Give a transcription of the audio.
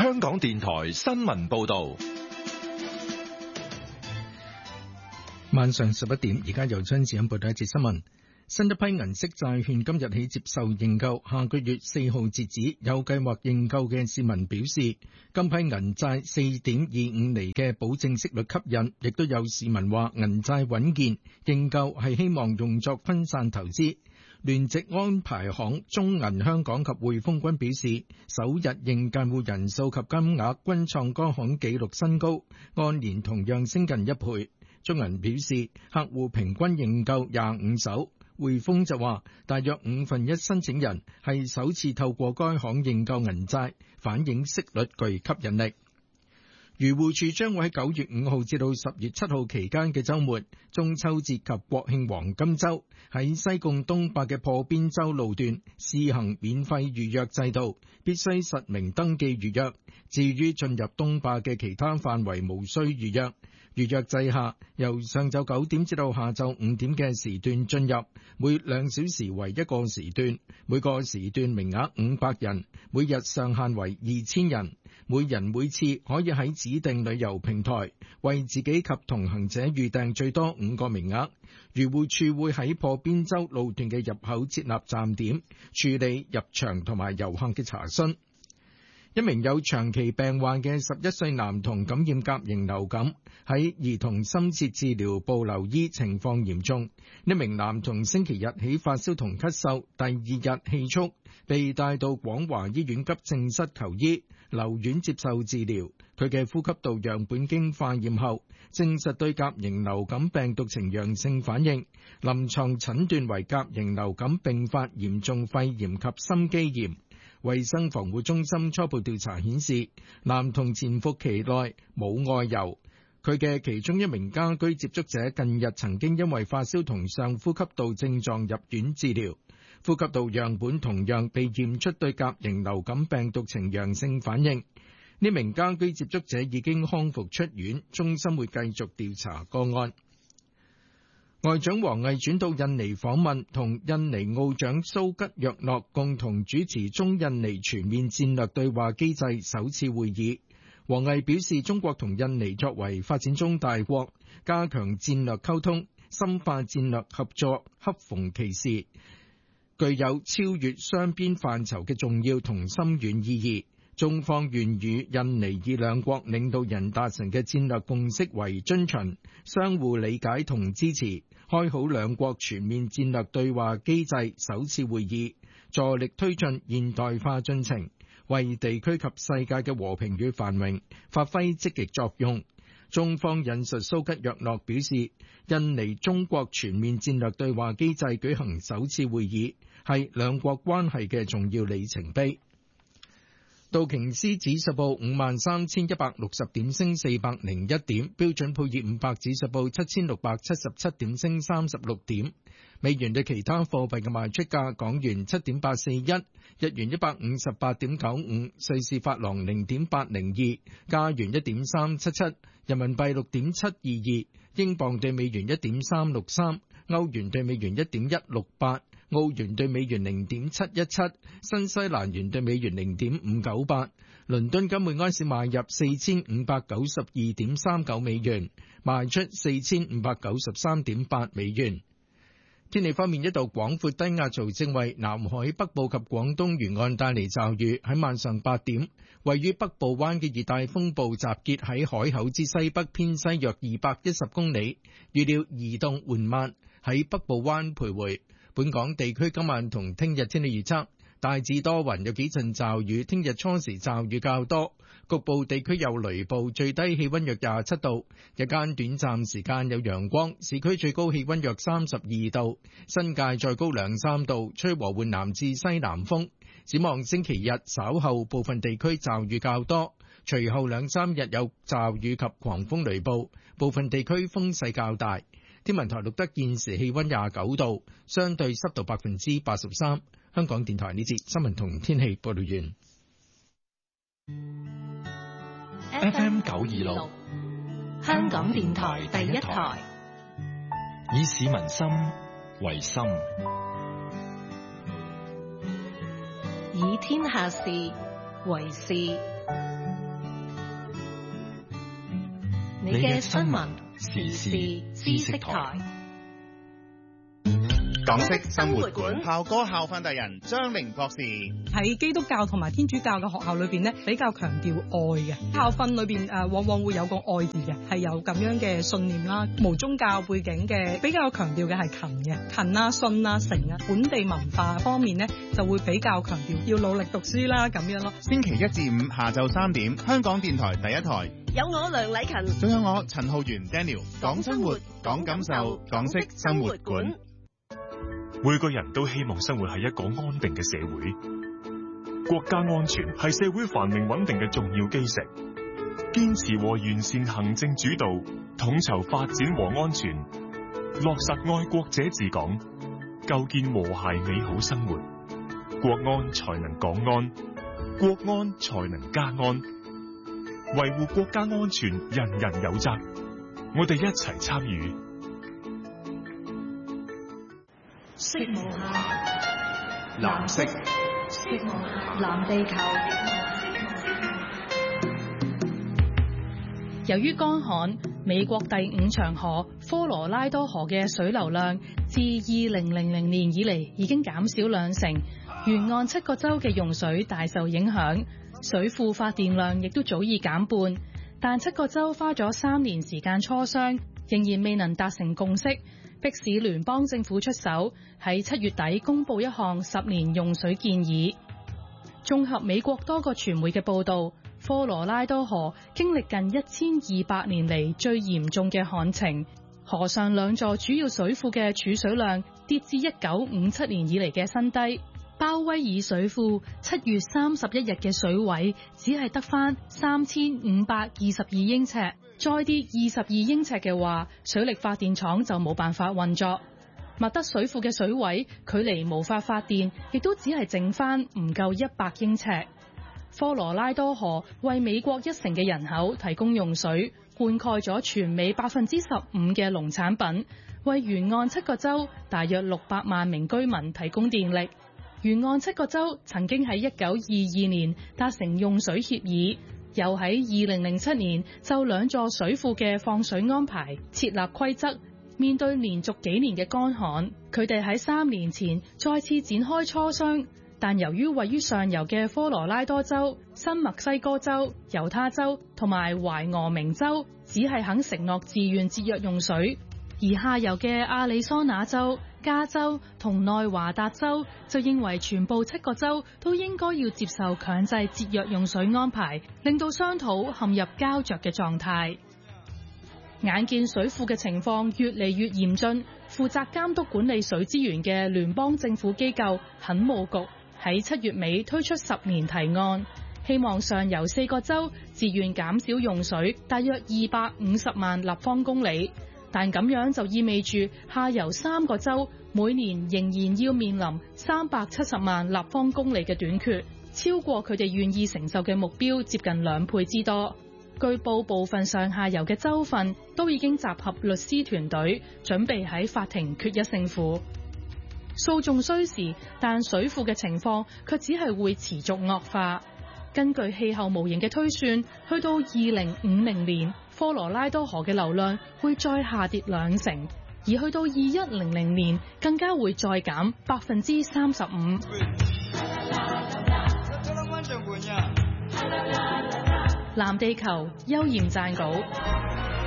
香港電台新聞報道。 晚上11點，而家由張子欣報道一節新聞。新一批銀色債券今日起接受認購，下個月4號截止。有計劃認購嘅市民表示，今批銀債4.25厘嘅保證息率吸引，亦都有市民話銀債穩健，認購係希望用作分散投資。聯席安排行中銀香港及匯豐均表示，首日認購戶人數及金額均創該行紀錄新高，按年同樣升近1倍。中銀表示，客戶平均認購25手。匯豐就話，大約1/5申請人係首次透過該行認購銀債，反映息率具吸引力。漁護署將會喺9月5號至到10月7號期間嘅週末，中秋節及國慶黃金週，喺西貢東壩嘅破邊洲路段試行免費預約制度，必須實名登記預約。至於進入東壩嘅其他範圍無需預約。預約制下，由上晝9點至到下晝5點嘅時段進入，每2小時為1個時段，每個時段名額500人，每日上限為2000人，每人每次可以喺指定旅遊平台為自己及同行者預訂最多5個名額。漁護署會喺破邊洲路段嘅入口設立站點，處理入場同埋遊客嘅查詢。一名有長期病患嘅11歲男童感染甲型流感，喺兒童深切治療部留醫，情況嚴重。呢名男童星期日起發燒同咳嗽，第2日氣促，被帶到廣華醫院急症室求醫，留院接受治療。佢嘅呼吸道樣本經化驗後，證實對甲型流感病毒呈陽性反應，臨床診斷為甲型流感併發嚴重肺炎及心肌炎。衛生防護中心初步調查顯示，男童潛伏期內冇外遊。佢嘅其中一名家居接觸者近日曾經因為發燒同上呼吸道症狀入院治療，呼吸道樣本同樣被驗出對甲型流感病毒呈陽性反應。呢名家居接觸者已經康復出院，中心會繼續調查個案。外長王毅轉到印尼訪問，同印尼澳長蘇吉若諾共同主持中印尼全面戰略對話機制首次會議。王毅表示，中國同印尼作為發展中大國，加強戰略溝通，深化戰略合作，恰逢其時，具有超越雙邊範疇嘅重要同深遠意義。中方願與印尼以兩國領導人達成嘅戰略共識為遵循，相互理解同支持，開好兩國全面戰略對話機制首次會議，助力推進現代化進程，為地區及世界嘅和平與繁榮發揮積極作用。中方引述蘇吉若諾表示，印尼中國全面戰略對話機制舉行首次會議，係兩國關係嘅重要里程碑。道瓊斯指數報53,160點，升401點；標準普爾500指數報7,677點，升36點。美元對其他貨幣嘅賣出價：港元7.841，日元158.95，瑞士法郎0.802，加元1.377，人民幣6.722，英鎊對美元1.363，歐元對美元1.168。澳元對美元0.717，新西蘭元對美元0.598，倫敦金每安士買入4592.39美元，賣出4593.8美元。天氣方面，一道廣闊低壓槽正為南海北部及廣東沿岸帶嚟驟雨。喺晚上8點，位於北部灣嘅熱帶風暴集結喺海口之西北偏西約210公里，預料移動緩慢，喺北部灣徘徊。本港地區今晚同聽日天氣預測，大致多雲，有幾陣驟雨。聽日初時驟雨較多，局部地區有雷暴，最低氣溫約27度，日間短暫時間有陽光，市區最高氣溫約32度，新界再高2-3度，吹和緩南至西南風。展望星期日稍後部分地區驟雨較多，隨後2-3日有驟雨及狂風雷暴，部分地區風勢較大。天文台錄得現時氣溫29度，相對濕度83%。香港電台呢節新聞同天氣報道完。 FM 926， 香港電台第一台， 以市民心為心， 以天下事為事。 你嘅新聞時事知識台。 港式生活館校歌校訓達人張玲博士喺基督教同埋天主教嘅學校裏邊咧，比較強調愛嘅校訓裏邊往往會有個愛字嘅，係有咁樣嘅信念啦。無宗教背景嘅比較強調嘅係勤嘅，勤啊、信啊、誠啊。本地文化方面咧就會比較強調要努力讀書啦咁樣咯。 星期一至五下晝3點，香港電台第一台有我梁禮勤， 仲有我陳浩源 Daniel， 講生活，講感受，港式生活館。 每個人都希望生活喺一個安定嘅社會，國家安全係社會繁榮穩定嘅重要基石。堅持和完善行政主導，統籌發展和安全，落實愛國者治港，構建和諧美好生活，國安才能港安，國安才能家安。維護國家安全，人人有責，我哋一齊參與。 色無限， 藍色， 色無限，藍地球。 由於乾旱，美國第5長河科羅拉多河嘅水流量自2000年以嚟已經減少2成，沿岸7個州嘅用水大受影響，水庫發電量亦都早已減半。但7個州花咗3年時間磋商，仍然未能達成共識，迫使聯邦政府出手，喺7月底公布一項10年用水建議。綜合美國多個傳媒嘅報導，科羅拉多河經歷近1200年嚟最嚴重嘅旱情，河上2座主要水庫嘅儲水量跌至1957年以嚟嘅新低。鮑威爾水庫7月31日嘅水位只係得返3522英尺，再跌22英尺嘅話，水力發電廠就冇辦法運作。麥德水庫嘅水位距離無法發電，亦都只係剩返唔夠100英尺。科羅拉多河為美國1成嘅人口提供用水，灌溉咗全美15%嘅農產品，為沿岸7個州大約600萬名居民提供電力。沿岸7個州曾經喺1922年達成用水協議，又喺2007年就2座水庫嘅放水安排設立規則。面對連續幾年嘅乾旱，佢哋喺3年前再次展開磋商，但由於位於上游嘅科羅拉多州、新墨西哥州、猶他州同埋懷俄明州只係肯承諾自願節約用水，而下游嘅亞利桑那州、加州同內華達州就認為全部7個州都應該要接受強制節約用水安排，令到商討陷入膠着嘅狀態。眼見水庫嘅情況越嚟越嚴峻，負責監督管理水資源嘅聯邦政府機構墾務局喺7月尾推出10年提案，希望上游4個州自願減少用水大約250萬立方公里，但咁樣就意味住下游3個州每年仍然要面臨370萬立方公里嘅短缺，超過佢哋願意承受嘅目標接近2倍之多。據報部分上下游嘅州份都已經集合律師團隊，準備喺法庭決一勝負。訴訟需時，但水庫嘅情況卻只係會持續惡化。根據氣候模型嘅推算，去到2050年，科羅拉多河嘅流量會再下跌2成，而去到2100年更加會再減35%。藍地球，邱焱撰稿。